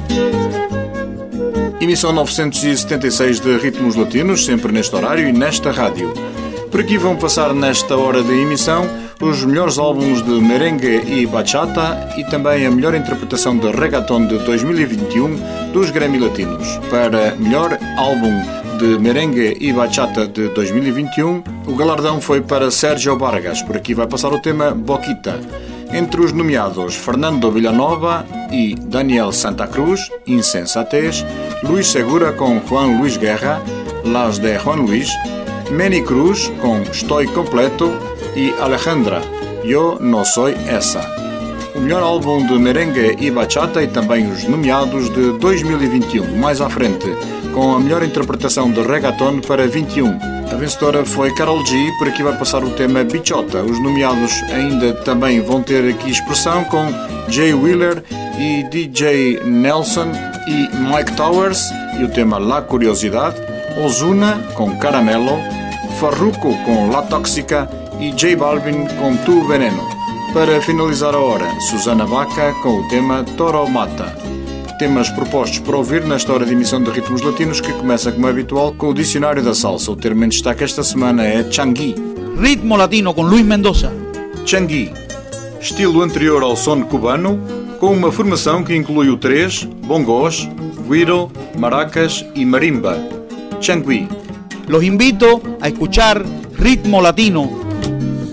Emissão 976 de Ritmos Latinos, sempre neste horário e nesta rádio. Por aqui vão passar nesta hora de emissão os melhores álbuns de merengue e bachata e também a melhor interpretação de reggaeton de 2021 dos Grammy Latinos. Para melhor álbum de merengue e bachata de 2021, o galardão foi para Sérgio Vargas. Por aqui vai passar o tema Boquita. Entre os nomeados, Fernando Villanova e Daniel Santa Cruz, Insensatez, Luis Segura com Juan Luis Guerra, Las de Juan Luis, Manny Cruz com Estoy Completo e Alejandra, Yo No Soy Esa. O melhor álbum de merengue e bachata e também os nomeados de 2021. Mais à frente, com a melhor interpretação de reggaeton para 21. A vencedora foi Karol G, por aqui vai passar o tema Bichota. Os nomeados ainda também vão ter aqui expressão com Jay Wheeler e DJ Nelson e Mike Towers e o tema La Curiosidade, Ozuna com Caramelo, Farruko com La Tóxica e J Balvin com Tu Veneno. Para finalizar a hora, Susana Baca com o tema Toro Mata. Temas propostos para ouvir nesta hora de emissão de Ritmos Latinos, que começa como é habitual com o Dicionário da Salsa. O termo em destaque esta semana é Changui. Ritmo latino com Luis Mendoza. Changui, estilo anterior ao son cubano, com uma formação que inclui o três, bongos, güiro, maracas e marimba. Changui. Los invito a escuchar Ritmo Latino